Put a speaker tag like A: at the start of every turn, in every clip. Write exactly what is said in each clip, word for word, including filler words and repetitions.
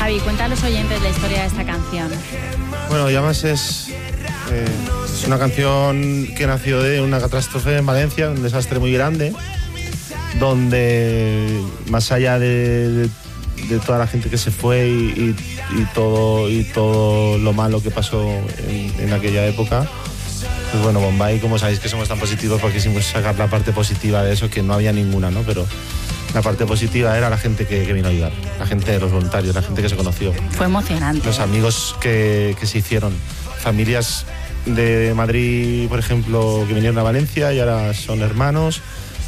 A: Javi, cuenta a los oyentes la historia de esta canción.
B: Bueno, Llamas es, eh, es una canción que nació de una catástrofe en Valencia, un desastre muy grande, donde más allá de, de, de toda la gente que se fue y, y, y, todo, y todo lo malo que pasó en, en aquella época, pues bueno, Bombay, como sabéis que somos tan positivos, porque quisimos sacar la parte positiva de eso, que no había ninguna, ¿no? Pero la parte positiva era la gente que, que vino a ayudar, la gente, los voluntarios, la gente que se conoció.
A: Fue emocionante.
B: Los amigos que, que se hicieron, familias de Madrid, por ejemplo, que vinieron a Valencia y ahora son hermanos,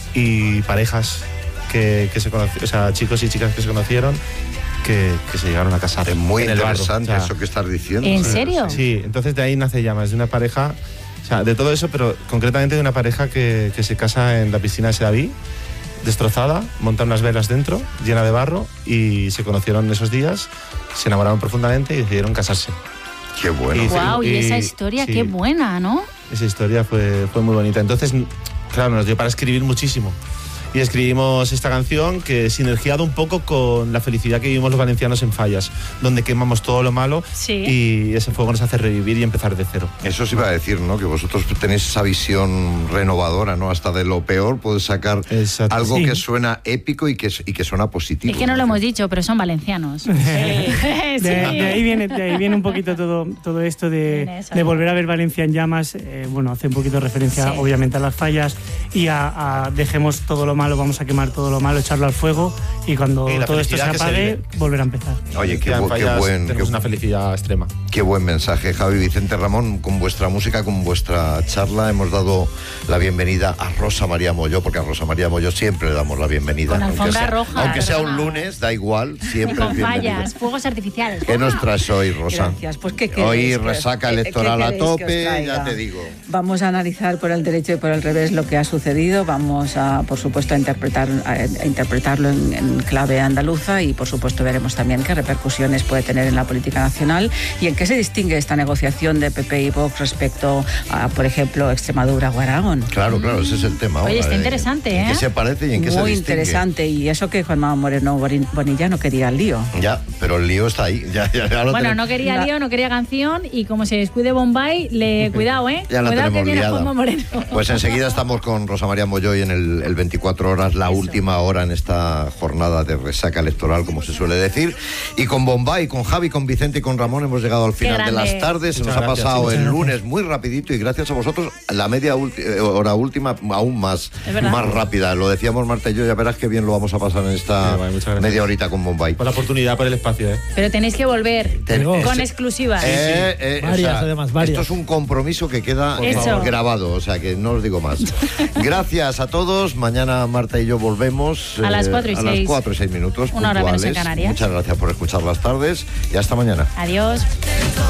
B: y parejas que, que se conocieron, o sea, chicos y chicas que se conocieron, que, que se llegaron a casar.
C: Es muy
B: en el
C: interesante
B: barro, o sea,
C: eso que estás diciendo.
A: ¿En serio?
B: Sí, entonces de ahí nace Llamas, de una pareja, o sea, de todo eso, pero concretamente de una pareja que, que se casa en la piscina de Sedaví, destrozada, montan unas velas dentro, llena de barro, y se conocieron esos días, se enamoraron profundamente y decidieron casarse.
C: Qué bueno.
A: Y, wow, y, y esa historia, sí, qué buena, ¿no?
B: Esa historia fue, fue muy bonita. Entonces, claro, nos dio para escribir muchísimo. Y escribimos esta canción que sinergiado un poco con la felicidad que vivimos los valencianos en Fallas, donde quemamos todo lo malo, sí, y ese fuego nos hace revivir y empezar de cero.
C: Eso sí iba a decir, ¿no? Que vosotros tenéis esa visión renovadora, ¿no? Hasta de lo peor puedes sacar Exacto. algo sí. que suena épico y que, y que suena positivo.
A: Es que no, ¿no? lo hemos dicho, pero son valencianos. Sí.
D: de, de, ahí viene, de ahí viene un poquito todo, todo esto de, de volver a ver Valencia en llamas. Eh, bueno, hace un poquito referencia, sí, obviamente, a las fallas y a, a dejemos todo lo malo, vamos a quemar todo lo malo, echarlo al fuego, y cuando y todo esto se apague, se volver a empezar.
C: Oye, qué, bu qué buen...
B: Tenemos
C: qué,
B: una felicidad extrema.
C: Qué buen mensaje, Javi. Vicente Ramón, con vuestra música, con vuestra charla, hemos dado la bienvenida a Rosa María Molló, porque a Rosa María Molló siempre le damos la bienvenida.
A: Con
C: aunque
A: alfombra
C: sea,
A: roja.
C: Aunque sea un lunes, da igual, siempre
A: con fallas, fuegos artificiales.
C: ¿Qué nos traes hoy, Rosa?
E: Gracias. Pues, ¿qué
C: hoy resaca
E: os,
C: electoral
E: ¿qué
C: a tope, ya te digo.
E: Vamos a analizar por el derecho y por el revés lo que ha sucedido. Vamos a, por supuesto, a interpretar, a interpretarlo en, en clave andaluza, y, por supuesto, veremos también qué repercusiones puede tener en la política nacional y en qué se distingue esta negociación de P P y Vox respecto a, por ejemplo, Extremadura o Aragón.
C: Claro, claro, ese es el tema.
A: Oye,
C: ahora,
A: está
C: ¿eh?
A: interesante, ¿eh?
C: ¿En qué se parece y en qué
E: Muy
C: se distingue?
E: Muy interesante, y eso que Juanma Moreno Bonilla no quería el lío.
C: Ya, pero el lío está ahí. Ya, ya, ya lo
A: bueno,
C: tenemos.
A: no quería lío, no quería canción, y como se descuide Bombay, le cuidado, ¿eh?
C: Ya la
A: cuidado
C: tenemos
A: que viene
C: liada.
A: Juanma Moreno.
C: Pues enseguida estamos con Rosa María Molloy en el, el veinticuatro horas, la Eso. última hora en esta jornada de resaca electoral, como se suele decir. Y con Bombay, con Javi, con Vicente y con Ramón hemos llegado al final de las tardes. Se nos ha
B: gracias,
C: pasado el
B: gracias.
C: lunes muy rapidito, y gracias a vosotros la media hora última aún más, más rápida. Lo decíamos Marta y yo, ya verás qué bien lo vamos a pasar en esta
B: sí, vale,
C: media horita con Bombay.
B: Por la oportunidad, por el espacio, ¿eh?
A: Pero tenéis que volver
C: Ten,
A: con
C: es,
A: exclusivas.
C: Eh, eh,
D: varias, o sea, además, varias.
C: Esto es un compromiso que queda
A: Eso.
C: grabado, o sea que no os digo más. Gracias a todos. Mañana Marta y yo volvemos
A: a las cuatro y
C: a
A: seis.
C: las cuatro y seis minutos.
A: Una hora menos en
C: puntuales.
A: Canarias.
C: Muchas gracias por escuchar las tardes y hasta mañana.
A: Adiós.